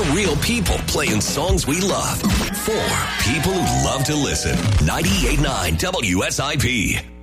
real people playing songs we love. For people who love to listen. 98.9 WSIP.